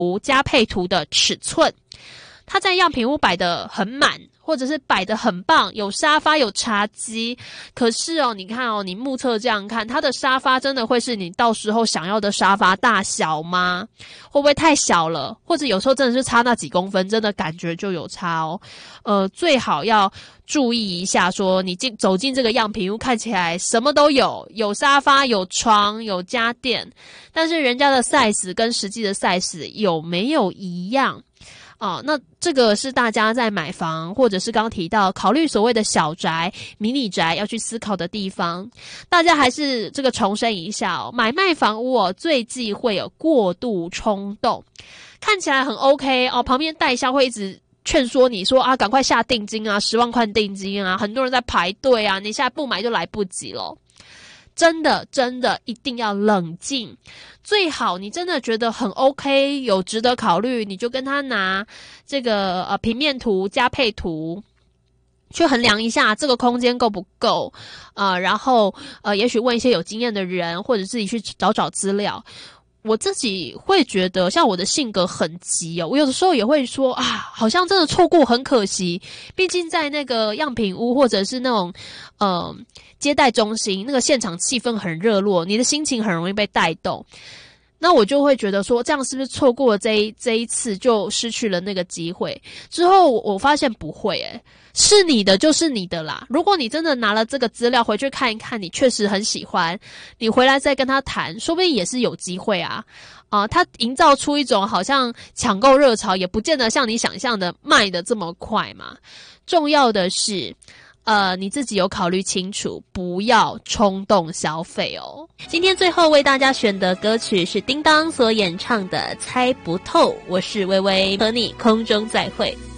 加配图的尺寸。它在样品屋摆得很满，或者是摆得很棒，有沙发有茶几，可是你看你目测这样看，它的沙发真的会是你到时候想要的沙发大小吗？会不会太小了？或者有时候真的是差那几公分，真的感觉就有差最好要注意一下，说你走进这个样品屋，看起来什么都有，有沙发有床有家电，但是人家的 size 跟实际的 size 有没有一样？那这个是大家在买房或者是刚提到考虑所谓的小宅、迷你宅要去思考的地方。大家还是这个重申一下买卖房屋最忌讳有过度冲动。看起来很 OK 旁边代销会一直劝说你说赶快下定金啊，10万块定金啊，很多人在排队啊，你现在不买就来不及了。真的一定要冷静，最好你真的觉得很 OK， 有值得考虑，你就跟他拿这个平面图加配图去衡量一下这个空间够不够然后也许问一些有经验的人，或者自己去找资料。我自己会觉得像我的性格很急我有的时候也会说好像真的错过很可惜，毕竟在那个样品屋或者是那种接待中心，那个现场气氛很热络，你的心情很容易被带动，那我就会觉得说这样是不是错过了这一次就失去了那个机会。之后我发现不会是你的就是你的啦。如果你真的拿了这个资料回去看一看，你确实很喜欢，你回来再跟他谈，说不定也是有机会他营造出一种好像抢购热潮，也不见得像你想象的卖得这么快嘛。重要的是你自己有考虑清楚，不要冲动消费今天最后为大家选的歌曲是叮当所演唱的《猜不透》，我是微微，和你空中再会。